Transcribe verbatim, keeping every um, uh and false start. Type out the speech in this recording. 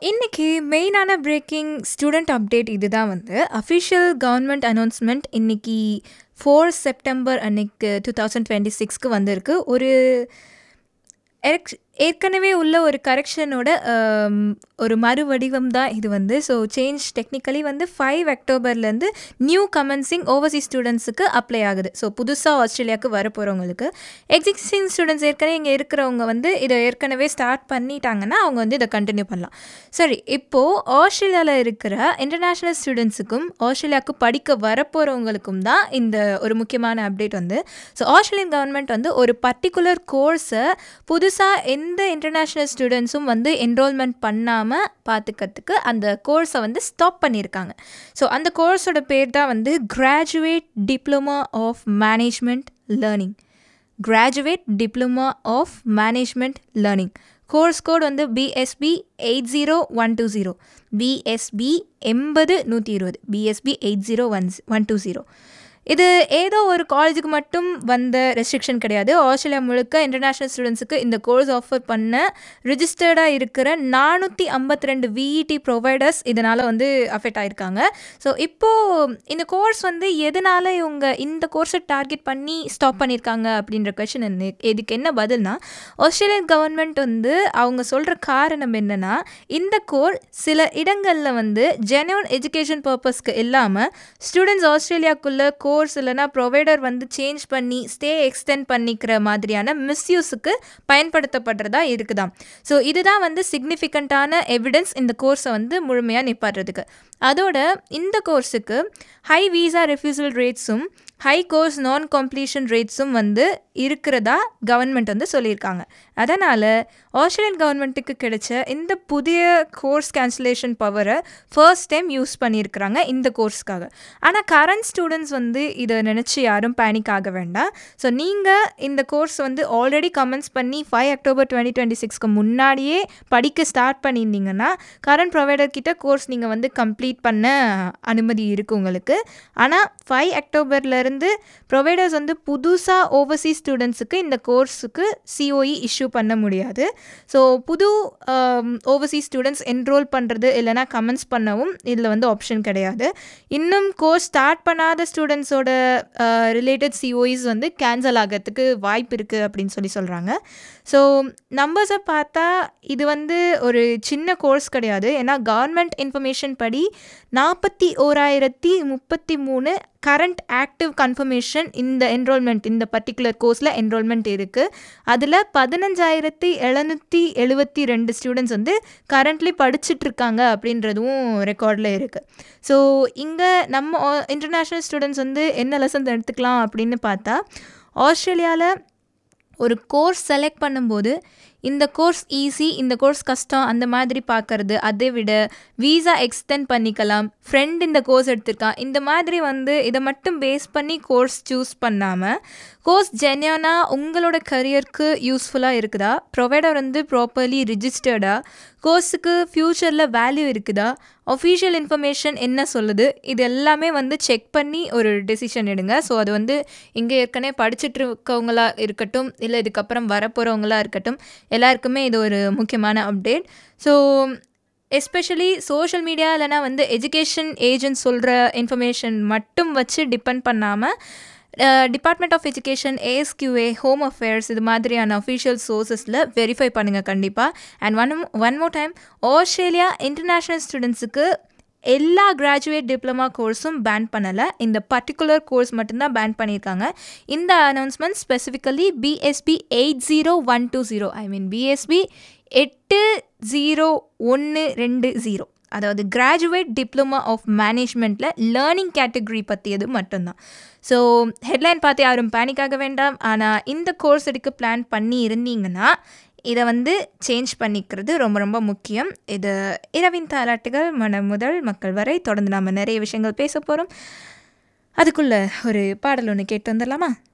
இன்னைக்கு மெயினான braking student update இதுதான் வந்து அஃபிஷியல் கவர்மெண்ட் அனௌன்ஸ்மெண்ட் இன்னைக்கு ஃபோர் செப்டம்பர் அன்னைக்கு டூ தௌசண்ட் டுவெண்ட்டி சிக்ஸ்க்கு வந்திருக்கு. ஒரு எரக்ஷ் ஏற்கனவே உள்ள ஒரு கரெக்ஷனோட ஒரு மறு வடிவம் தான் இது வந்து. ஸோ சேஞ்ச் டெக்னிக்கலி வந்து ஃபைவ் அக்டோபர்லேருந்து நியூ கமென்சிங் ஓவர்சீஸ் ஸ்டூடெண்ட்ஸுக்கு அப்ளை ஆகுது. ஸோ புதுசாக ஆஸ்திரேலியாவுக்கு வர போகிறவங்களுக்கு, எக்ஸிஸ்டிங் ஸ்டூடெண்ட்ஸ் ஏற்கனவே இங்கே இருக்கிறவங்க வந்து இதை ஏற்கனவே ஸ்டார்ட் பண்ணிட்டாங்கன்னா அவங்க வந்து இதை கண்டினியூ பண்ணலாம். சரி, இப்போது ஆஸ்திரேலியாவில் இருக்கிற இன்டர்நேஷ்னல் ஸ்டூடெண்ட்ஸுக்கும் ஆஸ்திரேலியாவுக்கு படிக்க வரப்போகிறவங்களுக்கும் தான் இந்த ஒரு முக்கியமான அப்டேட் வந்து. ஸோ ஆஸ்திரேலியன் கவர்மெண்ட் வந்து ஒரு பர்டிகுலர் கோர்ஸை புதுசாக எந்த இன்டர்நேஷ்னல் ஸ்டூடெண்ட்ஸும் வந்து என்ரோல்மெண்ட் பண்ணாமல் பார்த்துக்கிறதுக்கு அந்த கோர்ஸை வந்து ஸ்டாப் பண்ணியிருக்காங்க. ஸோ அந்த கோர்ஸோட பேர் தான் வந்து graduate diploma of management learning. Graduate diploma of management learning. Course code வந்து BSP eight zero one two zero BSP எண்பது நூற்றி இருபது BSP eight zero one one two zero. இது ஏதோ ஒரு காலேஜுக்கு மட்டும் வந்த ரெஸ்ட்ரிக்ஷன் கிடையாது. ஆஸ்திரேலியா முழுக்க இன்டர்நேஷ்னல் ஸ்டூடெண்ட்ஸுக்கு இந்த கோர்ஸ் ஆஃபர் பண்ண ரிஜிஸ்டர்டாக இருக்கிற நானூற்றி ஐம்பத்தி ரெண்டு விஇடி ப்ரொவைடர்ஸ் இதனால் வந்து அஃபெக்ட் ஆகிருக்காங்க. ஸோ இப்போது இந்த கோர்ஸ் வந்து எதனால் இவங்க இந்த கோர்ஸை டார்கெட் பண்ணி ஸ்டாப் பண்ணியிருக்காங்க அப்படின்ற கொஷின் என்ன, இதுக்கு என்ன பதில்னா, ஆஸ்திரேலியன் கவர்மெண்ட் வந்து அவங்க சொல்கிற காரணம் என்னென்னா, இந்த கோர்ஸ் சில இடங்களில் வந்து ஜென்யூன் எஜுகேஷன் பர்பஸ்க்கு இல்லாமல் ஸ்டூடெண்ட்ஸ் ஆஸ்திரேலியாவுக்குள்ளே கோர்ஸ் இல்லைனா ப்ரொவைடர் வந்து சேஞ்ச் பண்ணி ஸ்டே எக்ஸ்டெண்ட் பண்ணிக்கிற மாதிரியான மிஸ்யூஸுக்கு பயன்படுத்தப்படுறதா இருக்குதாம். ஸோ இதுதான் வந்து சிக்னிஃபிகண்ட்டான எவிடன்ஸ் இந்த கோர்ஸை வந்து முழுமையாக நிப்பாட்டுறதுக்கு. அதோட இந்த கோர்ஸுக்கு high visa refusal ரேட்ஸும் high course நான் கம்ப்ளீஷன் ரேட்ஸும் வந்து இருக்கிறதா கவர்மெண்ட் வந்து சொல்லியிருக்காங்க. அதனால் ஆஸ்திரேலியன் கவர்மெண்ட்டுக்கு கிடைச்ச இந்த புதிய கோர்ஸ் கேன்சலேஷன் பவரை ஃபர்ஸ்ட் டைம் யூஸ் பண்ணியிருக்கிறாங்க இந்த கோர்ஸ்க்காக. ஆனால் கரண்ட் ஸ்டூடெண்ட்ஸ் வந்து இதை நினச்சி யாரும் பேனிக் ஆக வேண்டாம். ஸோ நீங்கள் இந்த கோர்ஸ் வந்து ஆல்ரெடி கமெண்ட்ஸ் பண்ணி ஃபைவ் அக்டோபர் டுவெண்ட்டி டுவெண்ட்டி சிக்ஸ்க்கு முன்னாடியே படிக்க ஸ்டார்ட் பண்ணியிருந்தீங்கன்னா கரண்ட் ப்ரொவைடர் கிட்ட கோர்ஸ் நீங்கள் வந்து கம்ப்ளீட் பண்ண அனுமதி இருக்குது உங்களுக்கு. ஆனால் ஃபைவ் அக்டோபர்லேருந்து ப்ரொவைடர்ஸ் வந்து புதுசாக ஓவர்சீஸ் ஸ்டூடெண்ட்ஸுக்கு இந்த கோர்ஸுக்கு சிஓஇ இஷ்யூ பண்ண முடியாது. ஸோ புது ஓவர்சீஸ் ஸ்டூடெண்ட்ஸ் என்ரோல் பண்ணுறது இல்லைனா கமெண்ட்ஸ் பண்ணவும் இதில் வந்து ஆப்ஷன் கிடையாது. இன்னும் கோர்ஸ் ஸ்டார்ட் பண்ணாத ஸ்டூடெண்ட்ஸோட ரிலேட்டட் சிஓஇஸ் வந்து கேன்சல் ஆகிறதுக்கு வாய்ப்பு இருக்குது அப்படின்னு சொல்லி சொல்கிறாங்க. ஸோ நம்பர்ஸை பார்த்தா இது வந்து ஒரு சின்ன கோர்ஸ் கிடையாது. ஏன்னா கவர்மெண்ட் இன்ஃபர்மேஷன் படி நாற்பத்தி ஓராயிரத்தி முப்பத்தி மூணு கரண்ட் ஆக்டிவ் கன்ஃபர்மேஷன் இந்த என்ரோல்மெண்ட் இந்த பர்டிகுலர் கோர்ஸில் என்ரோல்மெண்ட் இருக்குது. அதில் பதினஞ்சாயிரத்தி எழுநூற்றி எழுபத்தி ரெண்டு ஸ்டூடெண்ட்ஸ் வந்து கரண்ட்லி படிச்சுட்ருக்காங்க அப்படின்றதும் ரெக்கார்டில் இருக்குது. ஸோ இங்கே நம்ம இன்டர்நேஷ்னல் ஸ்டூடெண்ட்ஸ் வந்து என்ன லெசன் எடுத்துக்கலாம் அப்படின்னு பார்த்தா, ஆஸ்திரேலியாவில் ஒரு கோர்ஸ் செலக்ட் பண்ணும்போது இந்த கோர்ஸ் ஈஸி, இந்த கோர்ஸ் கஷ்டம் அந்த மாதிரி பார்க்கறது, அதை விட வீசா எக்ஸ்டெண்ட் பண்ணிக்கலாம், ஃப்ரெண்ட் இந்த கோர்ஸ் எடுத்திருக்கான், இந்த மாதிரி வந்து இதை மட்டும் பேஸ் பண்ணி கோர்ஸ் சூஸ் பண்ணாமல் கோர்ஸ் ஜென்யூனாக உங்களோட கரியருக்கு யூஸ்ஃபுல்லாக இருக்குதா, ப்ரொவைடர் வந்து ப்ராப்பர்லி ரிஜிஸ்டர்டா, கோர்ஸுக்கு ஃப்யூச்சரில் வேல்யூ இருக்குதா, அஃபீஷியல் இன்ஃபர்மேஷன் என்ன சொல்லுது, இது எல்லாமே வந்து செக் பண்ணி ஒரு டெசிஷன் எடுங்க. ஸோ அது வந்து இங்கே ஏற்கனவே படிச்சுட்டு இருக்கவங்களா இருக்கட்டும் இல்லை இதுக்கப்புறம் வரப்போகிறவங்களா இருக்கட்டும், எல்லாருக்குமே இது ஒரு முக்கியமான update. So especially social media இல்லைனா வந்து எஜுகேஷன் ஏஜென்ட் சொல்கிற இன்ஃபர்மேஷன் மட்டும் வச்சு டிபெண்ட் பண்ணாமல் department of education, ஏஎஸ்கியூஏ, home affairs இது மாதிரியான அஃபிஷியல் சோர்ஸஸில் வெரிஃபை பண்ணுங்கள் கண்டிப்பாக. And one one more time, Australia international ஸ்டூடெண்ட்ஸுக்கு எல்லா கிராஜுவேட் டிப்ளமா கோர்ஸும் பேன் பண்ணலை, இந்த பர்டிகுலர் கோர்ஸ் மட்டும்தான் பேன் பண்ணியிருக்காங்க. இந்த announcement specifically BSP eight zero one two zero I mean BSP எட்டு ஜீரோ ஒன்று ரெண்டு ஜீரோ அதாவது graduate diploma of மேனேஜ்மெண்ட்டில் learning category பற்றியது மட்டும்தான். ஸோ ஹெட்லைன் பார்த்து யாரும் பேனிக் ஆக வேண்டாம். ஆனால் இந்த கோர்ஸ் எடுக்க பிளான் பண்ணி இருந்தீங்கன்னா இதை வந்து சேஞ்ச் பண்ணிக்கிறது ரொம்ப ரொம்ப முக்கியம். இது இரவின் தாலாட்டுகள் மனம் முதல் மக்கள் வரை தொடர்ந்து நாம் நிறைய விஷயங்கள் பேச போகிறோம். அதுக்குள்ளே ஒரு பாடல் ஒன்று கேட்டு வந்துடலாமா?